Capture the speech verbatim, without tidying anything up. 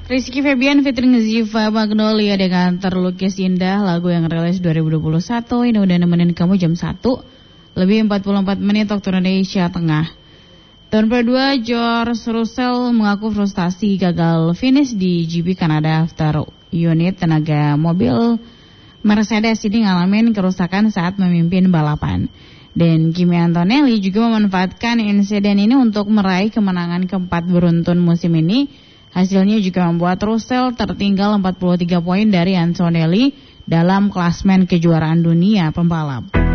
Rizky Febian featuring Ziva Magnolia dengan Terlukis Indah, lagu yang rilis dua ribu dua puluh satu. Ini udah nemenin kamu jam satu lebih empat puluh empat menit waktu Indonesia Tengah. Tahun kedua, George Russell mengaku frustasi gagal finish di G P Kanada after unit tenaga mobil Mercedes ini ngalamin kerusakan saat memimpin balapan. Dan Kimi Antonelli juga memanfaatkan insiden ini untuk meraih kemenangan keempat beruntun musim ini. Hasilnya juga membuat Russell tertinggal empat puluh tiga poin dari Antonelli dalam klasmen kejuaraan dunia pembalap.